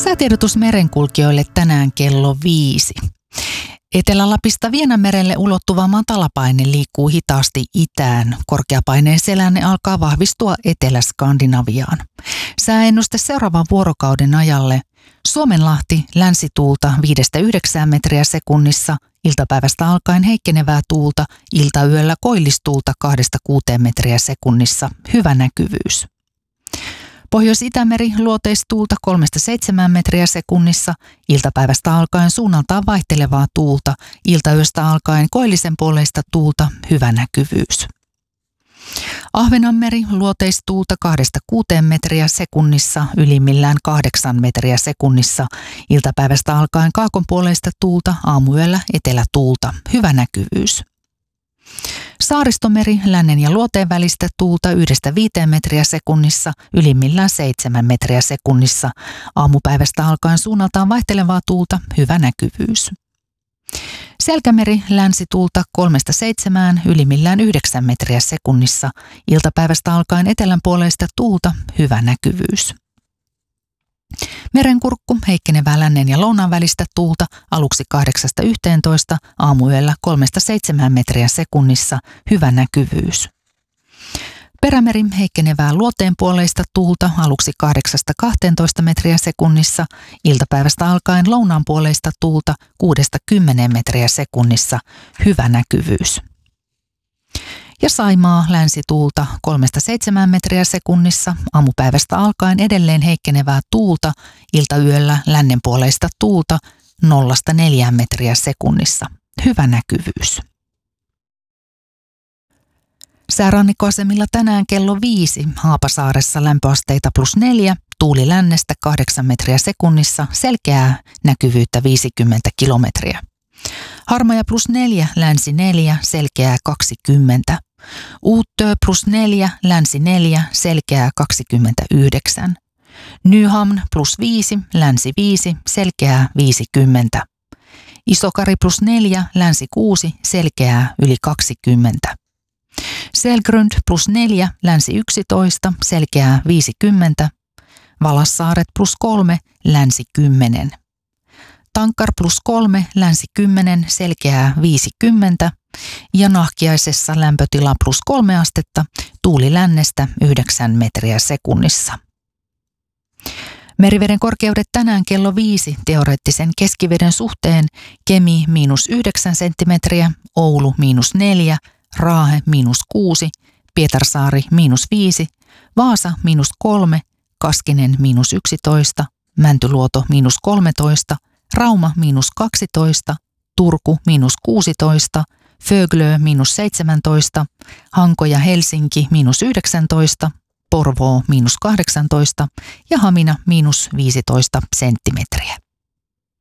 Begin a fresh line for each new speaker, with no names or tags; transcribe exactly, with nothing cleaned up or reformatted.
Säätiedotus merenkulkijoille tänään kello viisi. Etelä-Lapista Vienanmerelle ulottuva matalapaine liikkuu hitaasti itään. Korkeapaineen selänne alkaa vahvistua Etelä-Skandinaviaan. Sääennuste seuraavan vuorokauden ajalle. Suomenlahti länsituulta viidestä yhdeksään metriä sekunnissa, iltapäivästä alkaen heikkenevää tuulta, iltayöllä koillistuulta kahdesta kuuteen metriä sekunnissa, hyvä näkyvyys. Pohjois-Itämeri luoteistuulta kolmesta seitsemään metriä sekunnissa, iltapäivästä alkaen suunnaltaan vaihtelevaa tuulta, iltayöstä alkaen koillisen puoleista tuulta, hyvä näkyvyys. Ahvenanmeri luoteistuulta kahdesta kuuteen metriä sekunnissa, ylimmillään kahdeksan metriä sekunnissa, iltapäivästä alkaen kaakonpuoleista tuulta, aamuyöllä etelätuulta, hyvä näkyvyys. Saaristomeri lännen ja luoteen välistä tuulta yhdestä viiteen metriä sekunnissa, ylimmillään seitsemän metriä sekunnissa, aamupäivästä alkaen suunnaltaan vaihtelevaa tuulta, hyvä näkyvyys. Selkämeri länsituulta kolmesta seitsemään, ylimmillään yhdeksän metriä sekunnissa, iltapäivästä alkaen etelänpuoleista tuulta, hyvä näkyvyys. Merenkurkku heikkenevää lännen ja lounaan välistä tuulta aluksi kahdeksasta yhteentoista, aamuyöllä kolmesta seitsemään metriä sekunnissa, hyvä näkyvyys. Perämeri heikkenevää luoteen puoleista tuulta aluksi kahdeksasta kahteentoista metriä sekunnissa, iltapäivästä alkaen lounaan puoleista tuulta kuudesta kymmeneen metriä sekunnissa, hyvä näkyvyys. Ja Saimaa länsituulta kolmesta seitsemään metriä sekunnissa, aamupäivästä alkaen edelleen heikkenevää tuulta, iltayöllä lännenpuoleista tuulta nollasta neljään metriä sekunnissa, hyvä näkyvyys. Säärannikkoasemilla tänään kello viisi, Haapasaaressa lämpöasteita plus neljä, tuuli lännestä kahdeksan metriä sekunnissa, selkeää näkyvyyttä viisikymmentä kilometriä. Harmaja plus neljä, länsi neljä, selkeää kaksikymmentä. Uuttöö plus neljä, länsi neljä, selkeää kaksikymmentäyhdeksän. Nyhamn plus viisi, länsi viisi, selkeää viisikymmentä. Isokari plus neljä, länsi kuusi, selkeää yli kaksikymmentä. Selgrund plus neljä, länsi yksitoista, selkeää viisikymmentä. Valassaaret plus kolme, länsi kymmenen. Tankkar plus kolme, länsi kymmenen, selkeää viisikymmentä. Ja Nahkiaisessa lämpötila plus kolme astetta, tuuli lännestä yhdeksän metriä sekunnissa. Meriveden korkeudet tänään kello viisi teoreettisen keskiveden suhteen: Kemi miinus yhdeksän senttimetriä, Oulu miinus neljä, Raahe miinus kuusi, Pietarsaari miinus viisi, Vaasa miinus kolme, Kaskinen miinus yksitoista, Mäntyluoto miinus kolmetoista, Rauma miinus kaksitoista, Turku miinus kuusitoista, Föglö miinus seitsemäntoista, Hanko ja Helsinki miinus yhdeksäntoista, Porvoo miinus kahdeksantoista ja Hamina miinus viisitoista senttimetriä.